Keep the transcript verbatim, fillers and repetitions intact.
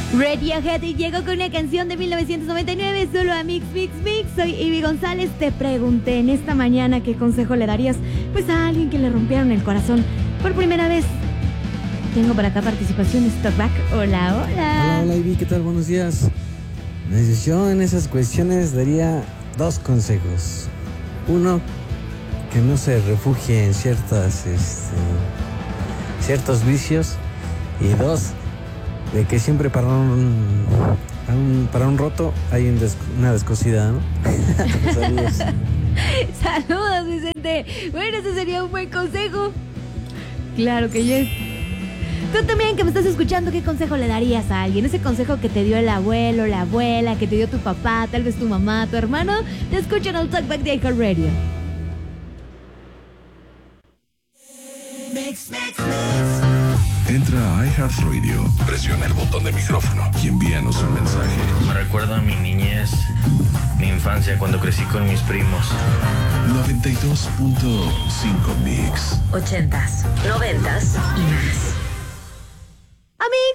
Radiohead y llegó con una canción de mil novecientos noventa y nueve, solo a Mix, Mix, Mix. Soy Ivy González. Te pregunté en esta mañana qué consejo le darías pues a alguien que le rompieron el corazón por primera vez. Tengo por acá participaciones. Talkback. Hola, hola. Hola, hola Ivy, ¿qué tal? Buenos días. Yo en esas cuestiones daría dos consejos. Uno, que no se refugie en ciertas, este, ciertos vicios. Y dos, de que siempre para un, para un, para un roto hay un des, una descosida, ¿no? Saludos. Saludos, Vicente. Bueno, ese sería un buen consejo. Claro que yes. Tú también que me estás escuchando, ¿qué consejo le darías a alguien? Ese consejo que te dio el abuelo, la abuela, que te dio tu papá, tal vez tu mamá, tu hermano. Te escuchan al Talkback de iHeartRadio. Mix, mix, mix. Entra a iHeartRadio, presiona el botón de micrófono y envíanos un mensaje. Me recuerda a mi niñez, mi infancia cuando crecí con mis primos. noventa y dos punto cinco Mix. Ochentas, noventas y más. Amigos,